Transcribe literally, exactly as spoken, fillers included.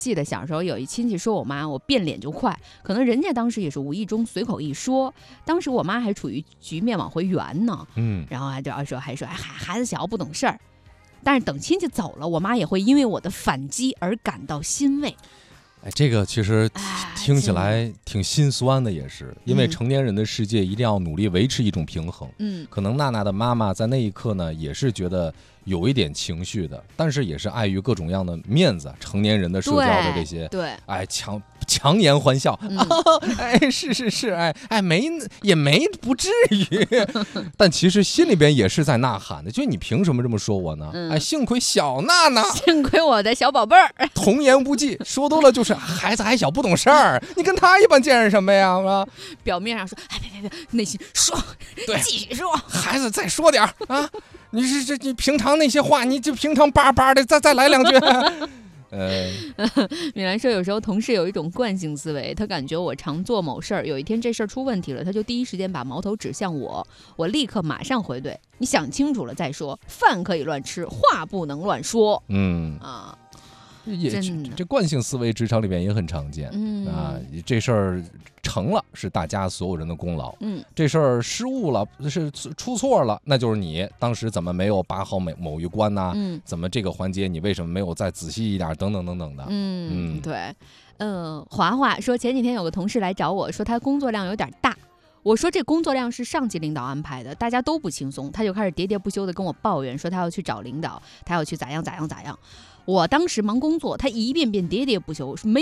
记得小时候有一亲戚说我妈，我变脸就快，可能人家当时也是无意中随口一说，当时我妈还处于局面往回圆呢，嗯，然后还就说还说哎孩孩子小不懂事儿，但是等亲戚走了，我妈也会因为我的反击而感到欣慰。 哎，这个其实听起来挺心酸的，也是因为成年人的世界一定要努力维持一种平衡。嗯，可能娜娜的妈妈在那一刻呢，也是觉得有一点情绪的，但是也是碍于各种样的面子，成年人的社交的这些， 对， 哎，强强颜欢笑，嗯哦、哎，是是是，哎哎，没也没不至于，但其实心里边也是在呐喊的，就你凭什么这么说我呢？嗯、哎，幸亏小娜娜， 幸亏我的小宝贝儿， 童言无忌，说多了就是孩子还小不懂事儿，你跟他一般见识什么呀？啊， 表面上说，哎别别别，内心说， 对， 继续说， 孩子再说点啊，你是这你平常那些话，你就平常叭叭的再再来两句。呃， 米兰说，有时候同事有一种惯性思维，他感觉我常做某事儿，有一天这事儿出问题了，他就第一时间把矛头指向我，我立刻马上回怼，你想清楚了再说，饭可以乱吃，话不能乱说。嗯啊。 也这惯性思维职场里面也很常见，嗯啊，这事儿成了是大家所有人的功劳，嗯，这事儿失误了是出错了，那就是你当时怎么没有把好某某一关呢、啊？嗯，怎么这个环节你为什么没有再仔细一点？等等等等的， 嗯嗯，对，嗯，华华说前几天有个同事来找我说他工作量有点大。我说这工作量是上级领导安排的，大家都不轻松，他就开始喋喋不休的跟我抱怨，说他要去找领导，他要去咋样咋样咋样。我当时忙工作，他一遍遍喋喋不休，没